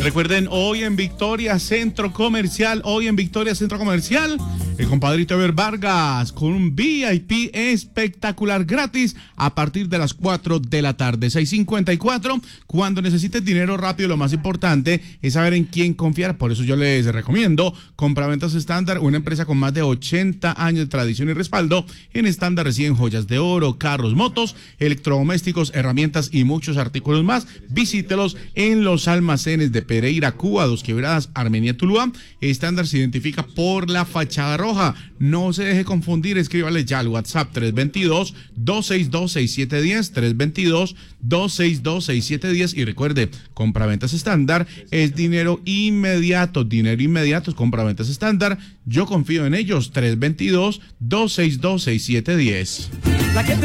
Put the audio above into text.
Recuerden, hoy en Victoria Centro Comercial, el compadrito Ever Vargas con un VIP espectacular gratis a partir de las 4 de la tarde, 6:54. Cuando necesites dinero rápido, lo más importante es saber en quién confiar. Por eso yo les recomiendo Compraventas Estándar, una empresa con más de 80 años de tradición y respaldo. En Estándar reciben joyas de oro, carros, motos, electrodomésticos, herramientas y muchos artículos más. Visítelos en los almacenes de Pereira, Cuba, Dos Quebradas, Armenia, Tuluá. Estándar se identifica por la fachada roja. No se deje confundir, escríbale ya al WhatsApp 322-262-6710, 322-262-6710, y recuerde, Compraventas Estándar es dinero inmediato es Compraventas Estándar. Yo confío en ellos, 322-262-6710.